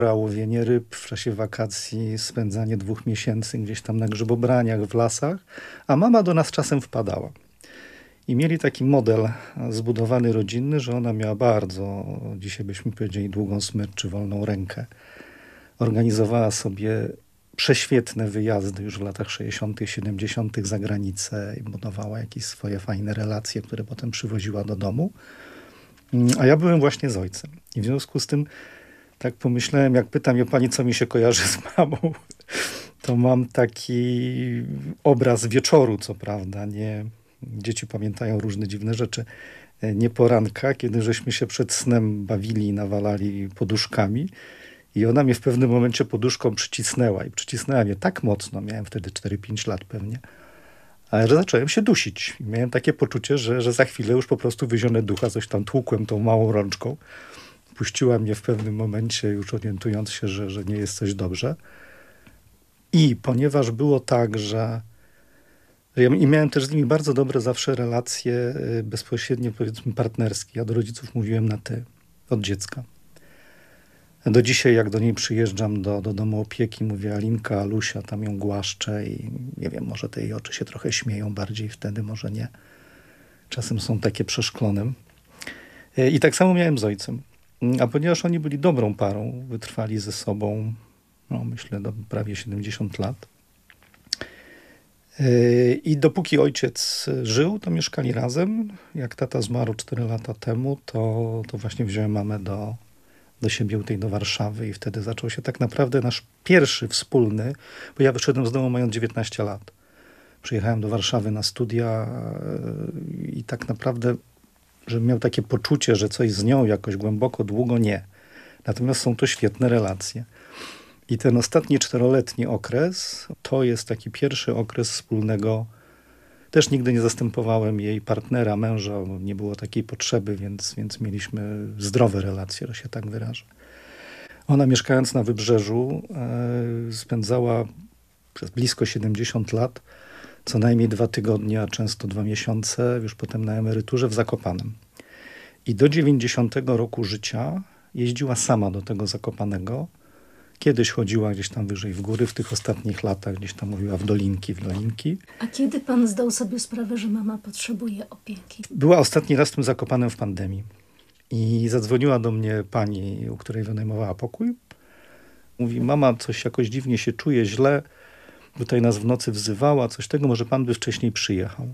łowienie ryb w czasie wakacji, spędzanie 2 miesięcy gdzieś tam na grzybobraniach w lasach, a mama do nas czasem wpadała. I mieli taki model zbudowany rodzinny, że ona miała bardzo, dzisiaj byśmy powiedzieli, długą smycz czy wolną rękę. Organizowała sobie prześwietne wyjazdy już w latach 60., 70. za granicę i budowała jakieś swoje fajne relacje, które potem przywoziła do domu. A ja byłem właśnie z ojcem. I w związku z tym tak pomyślałem, jak pyta mnie pani, co mi się kojarzy z mamą, to mam taki obraz wieczoru, co prawda, nie... Dzieci pamiętają różne dziwne rzeczy. Nie poranka, kiedy żeśmy się przed snem bawili i nawalali poduszkami. I ona mnie w pewnym momencie poduszką przycisnęła. I przycisnęła mnie tak mocno, miałem wtedy 4-5 lat pewnie, ale że zacząłem się dusić. I miałem takie poczucie, że za chwilę już po prostu wyzionę ducha, coś tam tłukłem tą małą rączką. Puściła mnie w pewnym momencie, już orientując się, że nie jest coś dobrze. I ponieważ było tak, że i miałem też z nimi bardzo dobre zawsze relacje bezpośrednio, powiedzmy, partnerskie. Ja do rodziców mówiłem na ty, od dziecka. Do dzisiaj, jak do niej przyjeżdżam do domu opieki, mówię Alinka, Alusia, tam ją głaszczę i nie wiem, może te jej oczy się trochę śmieją bardziej wtedy, może nie. Czasem są takie przeszklone. I tak samo miałem z ojcem. A ponieważ oni byli dobrą parą, wytrwali ze sobą, no myślę, do prawie 70 lat. I dopóki ojciec żył, to mieszkali razem. Jak tata zmarł 4 lata temu, to właśnie wziąłem mamę do siebie tutaj do Warszawy i wtedy zaczął się tak naprawdę nasz pierwszy wspólny, bo ja wyszedłem z domu mając 19 lat. Przyjechałem do Warszawy na studia i tak naprawdę, żebym miał takie poczucie, że coś z nią jakoś głęboko, długo, nie. Natomiast są to świetne relacje. I ten ostatni 4-letni okres to jest taki pierwszy okres wspólnego. Też nigdy nie zastępowałem jej partnera, męża, bo nie było takiej potrzeby, więc mieliśmy zdrowe relacje, że się tak wyrażę. Ona mieszkając na Wybrzeżu spędzała przez blisko 70 lat co najmniej 2 tygodnie, a często 2 miesiące, już potem na emeryturze w Zakopanem. I do 90 roku życia jeździła sama do tego Zakopanego. Kiedyś chodziła gdzieś tam wyżej w góry, w tych ostatnich latach gdzieś tam mówiła w dolinki. A kiedy pan zdał sobie sprawę, że mama potrzebuje opieki? Była ostatni raz w tym Zakopanem w pandemii. I zadzwoniła do mnie pani, u której wynajmowała pokój. Mówi, mama coś jakoś dziwnie się czuje, źle. Tutaj nas w nocy wzywała, coś tego, może pan by wcześniej przyjechał.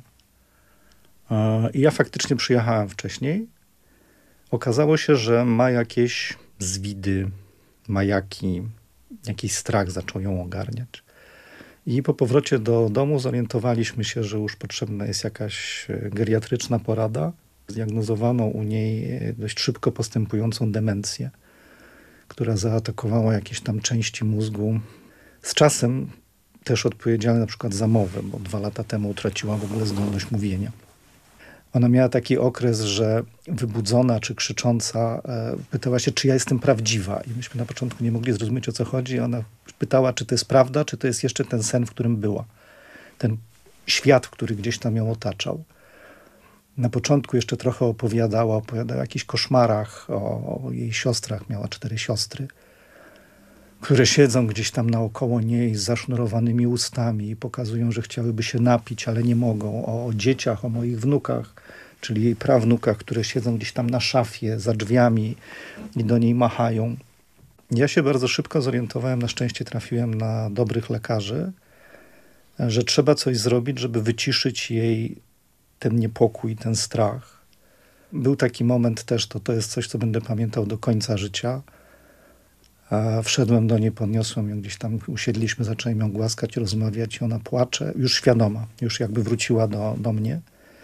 I ja faktycznie przyjechałem wcześniej. Okazało się, że ma jakieś zwidy, majaki, jakiś strach zaczął ją ogarniać. I po powrocie do domu zorientowaliśmy się, że już potrzebna jest jakaś geriatryczna porada. Zdiagnozowano u niej dość szybko postępującą demencję, która zaatakowała jakieś tam części mózgu. Z czasem też odpowiedzialne na przykład za mowę, bo 2 lata temu utraciła w ogóle zdolność mówienia. Ona miała taki okres, że wybudzona czy krzycząca pytała się, czy ja jestem prawdziwa. I myśmy na początku nie mogli zrozumieć, o co chodzi. Ona pytała, czy to jest prawda, czy to jest jeszcze ten sen, w którym była. Ten świat, który gdzieś tam ją otaczał. Na początku jeszcze trochę opowiadała o jakichś koszmarach, o jej siostrach. Miała 4 siostry, które siedzą gdzieś tam naokoło niej z zasznurowanymi ustami i pokazują, że chciałyby się napić, ale nie mogą. O dzieciach, o moich wnukach, czyli jej prawnukach, które siedzą gdzieś tam na szafie, za drzwiami i do niej machają. Ja się bardzo szybko zorientowałem, na szczęście trafiłem na dobrych lekarzy, że trzeba coś zrobić, żeby wyciszyć jej ten niepokój, ten strach. Był taki moment też, to jest coś, co będę pamiętał do końca życia. Wszedłem do niej, podniosłem ją gdzieś tam, usiedliśmy, zacząłem ją głaskać, rozmawiać i ona płacze, już świadoma, już jakby wróciła do mnie.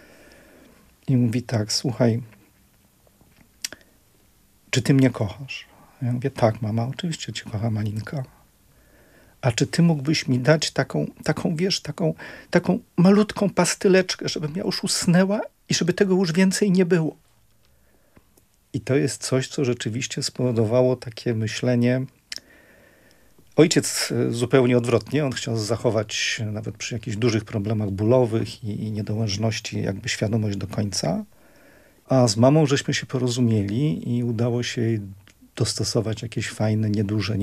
I mówi tak, słuchaj, czy ty mnie kochasz? Ja mówię, tak mama, oczywiście cię kocham, Alinka. A czy ty mógłbyś mi dać taką malutką pastyleczkę, żebym ja już usnęła i żeby tego już więcej nie było? I to jest coś, co rzeczywiście spowodowało takie myślenie. Ojciec zupełnie odwrotnie. On chciał zachować nawet przy jakichś dużych problemach bólowych i niedołężności jakby świadomość do końca. A z mamą żeśmy się porozumieli i udało się jej dostosować jakieś fajne, nieduże,